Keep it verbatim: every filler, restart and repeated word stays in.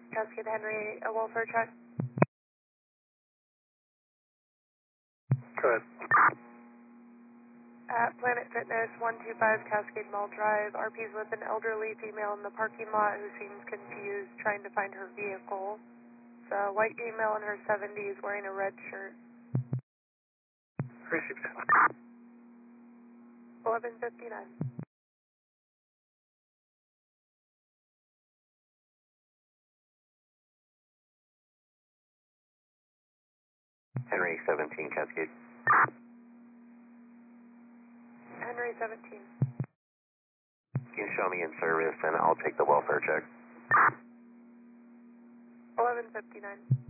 Cascade Henry, a welfare check. Good. At Planet Fitness, one two five Cascade Mall Drive, R P's with an elderly female in the parking lot who seems confused trying to find her vehicle. It's a white female in her seventies wearing a red shirt. Received. eleven fifty-nine. Henry seventeen, Cascade. Henry seventeen. You can show me in service and I'll take the welfare check. eleven fifty-nine.